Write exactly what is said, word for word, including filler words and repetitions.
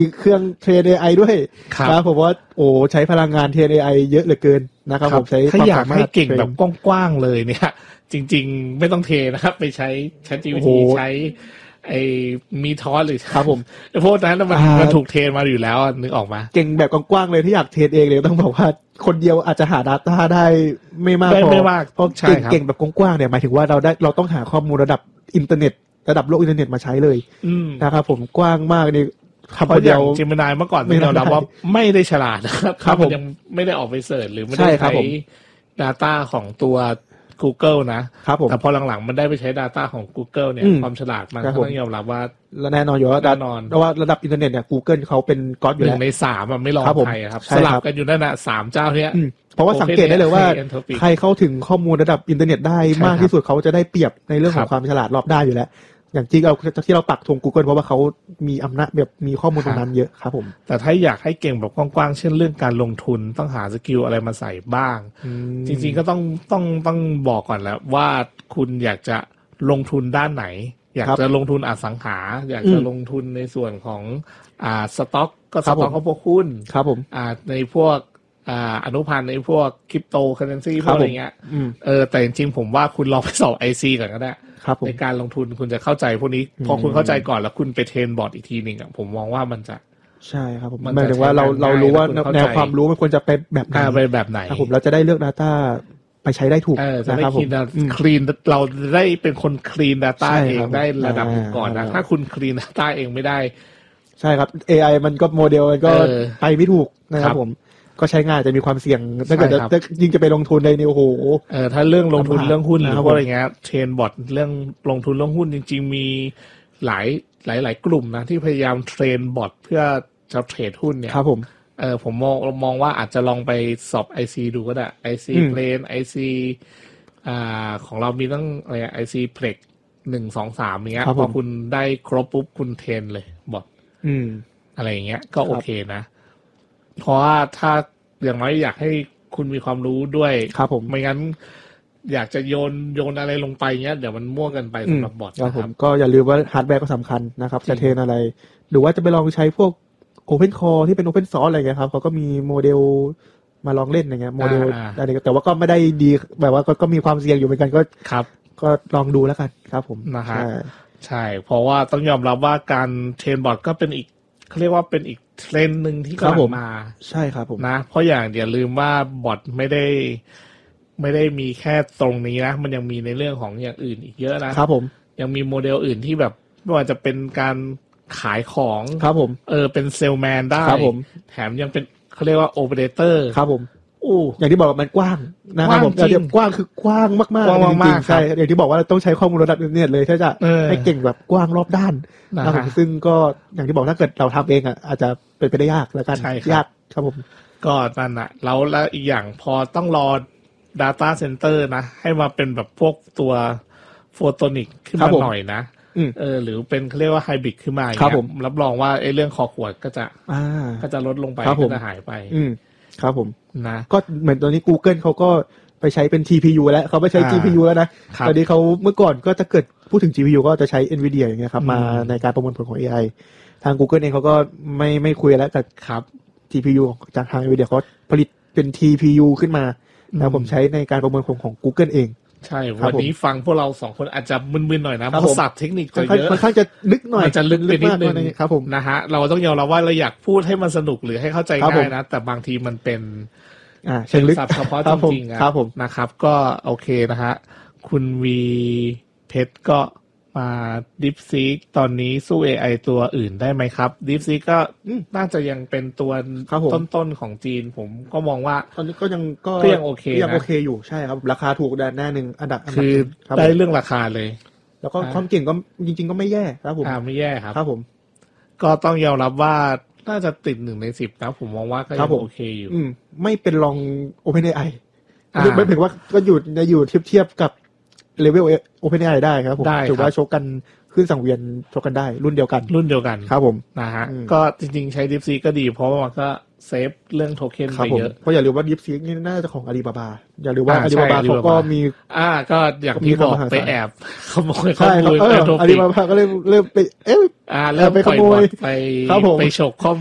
เครื่องเทรน เอ ไอ ด้วยนะผมว่าโอ้ใช้พลังงานเทรน เอ ไอ เยอะเหลือเกินนะครับผมใช้ถ้าอยากให้เก่งแบบกว้างๆเลยเนี่ยจริงๆไม่ต้องเทนะครับไปใช้ ChatGPT ใช้ไอ้มีทอสหรือครับผมไอ้พวกนั้นมันมันถูกเทรนมาอยู่แล้วนึกออกมาเก่งแบบกว้างๆเลยที่อยากเทรนเองเลยต้องบอกว่าคนเดียวอาจจะหา data ได้ไม่มากพอเพราะเก่งแบบกว้างๆเนี่ยหมายถึงว่าเราได้เราต้องหาข้อมูลระดับอินเทอร์เน็ตระดับโลกอินเทอร์เน็ตมาใช้เลยนะครับผมกว้างมากนี่ทำคนเดียวจิมนายเมื่อก่อนเราเราว่าไม่ได้ฉลาดนะครับมันยังไม่ได้ออกไปเสิร์ชหรือไม่ได้ใช้ data ของตัว Google นะครับแต่พอหลังๆมันได้ไปใช้ data ของ Google เนี่ยความฉลาดมันก็ต้องยอมรับว่าแน่นอนอยู่ว่าแน่นอนเพราะว่าระดับอินเทอร์เน็ตเนี่ย Google เขาเป็นก๊อตอยู่แล้วหนึ่งในสามอ่ะไม่รองใครครับสลับกันอยู่นั่นน่ะสามเจ้าเนี้ยเพราะว่าสังเกตได้เลยว่าใครเข้าถึงข้อมูลระดับอินเทอร์เน็ตได้มากที่สุดเขาจะได้เปรียบในเรื่องของความฉลาดรอบด้านอยู่แล้วอย่างที่เราที่เราปักธง Google เพราะว่าเขามีอำนาจแบบมีข้อมูลตรงนั้นเยอะครับผมแต่ถ้าอยากให้เก่งแบบกว้างๆเช่นเรื่องการลงทุนต้องหาสกิลอะไรมาใส่บ้างจริงๆก็ต้องต้องต้องบอกก่อนแล้วว่าคุณอยากจะลงทุนด้านไหนอยากจะลงทุนอสังหาอยากจะลงทุนในส่วนของอ่าสต็อกก็สต็อกของพวกหุ้นครับผมอ่าในพวกอ่าอนุพันธ์ในพวกคริปโตเคอเรนซีพวกอะไรเงี้ยเออแต่จริงๆผมว่าคุณลองไปสอบ ไอ ซี ก่อนก็ได้ในการลงทุนคุณจะเข้าใจพวกนี้พอคุณเข้าใจก่อนแล้วคุณไปเทรนบอร์ดอีกทีนึงอ่ะผมมองว่ามันจะใช่ครับผมหมายถึงว่าเราเรารู้ว่าแนวความรู้มันควรจะเป็นแบบไหนไปแบบไหนครับผมเราจะได้เลือก data ไปใช้ได้ถูกนะครับผมคลีนเราได้เป็นคนคลีน data เองได้ระดับหนึ่งก่อนนะถ้าคุณคลีน data เองไม่ได้ใช่ครับ เอ ไอ มันก็โมเดลมันก็ไปไม่ถูกนะครับผมก็ใช้งานจะมีความเสี่ยงถ้าเกิดจะยิ่งจะไปลงทุนในนี่โอ้โหเออถ้าเรื่องลงทุนเรื่องหุ้นหรือว่าอะไรเงี้ยเทรนบอทเรื่องลงทุนเรื่องหุ้นจริงๆมีหลายหลายหลายกลุ่มนะที่พยายามเทรนบอทเพื่อจะเทรดหุ้นเนี่ยครับผมเออผมมองมองว่าอาจจะลองไปสอบ ไอ ซี ดูก็ได้ ไอ ซี Plane ไอ ซี อ่าของเรามีตั้งอะไร ไอ ซี Plex หนึ่ง สอง สามอย่างเงี้ยพอคุณได้ครบปุ๊บคุณเทรนเลยบอทอืมอะไรอย่างเงี้ยก็โอเคนะเพราะว่าถ้าอย่างน้อยอยากให้คุณมีความรู้ด้วยครับผมไม่งั้นอยากจะโยนโยนอะไรลงไปเงี้ยเดี๋ยวมันมั่วกันไปสำหรับบอทครับผมก็อย่าลืมว่าฮาร์ดแวร์ก็สำคัญนะครับจะเทรนอะไรหรือว่าจะไปลองใช้พวก Open Core ที่เป็น Open Source อะไรเงี้ยครับเขาก็มีโมเดลมาลองเล่นอย่างเงี้ยโมเดลอะไรแต่ว่าก็ไม่ได้ดีแบบว่าก็มีความเสี่ยงอยู่เหมือนกันก็ครับก็ลองดูแล้วกันครับผมนะฮะใช่เพราะว่าต้องยอมรับว่าการเทรนบอทก็เป็นอีกเขาเรียกว่าเป็นอีกเทรนด์นึงที่กำลังมาใช่ครับผมนะเพราะอย่างอย่าลืมว่าบอทไม่ได้ไม่ได้มีแค่ตรงนี้นะมันยังมีในเรื่องของอย่างอื่นอีกเยอะนะครับผมยังมีโมเดลอื่นที่แบบไม่ว่าจะเป็นการขายของครับผมเออเป็นเซลแมนได้ครับผมแถมยังเป็นเขาเรียกว่าโอเปอเรเตอร์ครับผมอู้อย่างที่บอกมันกว้างนะครับผมแต่กว้างคือกว้างมากๆกว้างมากๆใช่อย่างที่บอกว่าต้องใช้ข้อมูลระดับอินเทอร์เน็ตเลยถ้าจะให้เก่งแบบกว้างรอบด้านนะครับซึ่งก็อย่างที่บอกถ้าเกิดเราทำเองอ่ะอาจจะเป็นไปได้ยากแล้วกันยากครับผมก็นั่นแหละแล้วแล้วอีกอย่างพอต้องรอ data center นะให้มาเป็นแบบพวกตัวโฟโตนิกขึ้นมาหน่อยนะเออหรือเป็นเขาเรียกว่าไฮบริดขึ้นมาอย่างเงี้ยรับรองว่าไอ้เรื่องคอขวดก็จะก็จะลดลงไปก็จะหายไปอืมครับผมนะก็เหมือนตอนนี้ Google เขาก็ไปใช้เป็น ที พี ยู แล้วเขาไปใช้ จี พี ยู แล้วนะตอนนี้เขาเมื่อก่อนก็จะเกิดพูดถึง จี พี ยู ก็จะใช้ Nvidia อย่างเงี้ยครับมาในการประมวลผลของ เอ ไอ ทาง Google เองเขาก็ไม่ไม่คุยแล้วกับครับจี พี ยู จากทาง Nvidia เขาผลิตเป็น ที พี ยู ขึ้นมาแล้วผมใช้ในการประมวลผลของ Google เองใช่วันนี้ฟังพวกเราสองคนอาจจะมึนๆหน่อยนะเพราะศัพท์เทคนิคจะเยอะค่อนข้างจะลึกหน่อยจะลึกไปนิดนึงครับผมนะฮะเราต้องยอมรับว่าเราอยากพูดให้มันสนุกหรือให้เข้าใจง่ายนะแต่บางทีมันเป็นอ่าเชิงลึกศัพท์เฉพาะจริงๆนะครับก็โอเคนะฮะคุณวีเพชรก็มา DeepSeek ตอนนี้สู้ เอ ไอ ตัวอื่นได้ไหมครับ DeepSeek ก็น่าจะยังเป็นตัวต้นๆของจีนผมก็มองว่าตอนนี้ก็ยังก็ยังโอเคนะยังโอเคอยู่ใช่ครับราคาถูกแน่นึงอันดับคือได้เรื่องราคาเลยแล้วก็ความเก่งก็จริงๆก็ไม่แย่ครับผมอ่าไม่แย่ครับครับผมก็ต้องยอมรับว่าน่าจะติดหนึ่งในสิบนะผมมองว่าก็ยังโอเคอยู่อืมไม่เป็นรอง OpenAI ไม่ถึงว่าก็อยู่ในอยู่เทียบเทียบกับเลเวล OpenAI ได้ครับผมถือว่าโชกกันขึ้นสังเวียนโชกกันได้รุ่นเดียวกันรุ่นเดียวกันครับผมนะฮะก็จริงๆใช้ DeepSeek ก็ดีเพราะว่ามันก็เซฟเรื่องโทเค็นไปเยอะเพราะอย่าลืมว่า DeepSeek นี่น่าจะของอาลีบาบาอย่าลืมว่าอาลีบาบาเขาก็มีอ่าก็อย่างที่บอกไปแอบขโมยข้อมูลอาลีบาบาก็เริ่มเริ่มไปเอ๊ะอ่าเริ่มไปขโมยไปไปฉกข้อ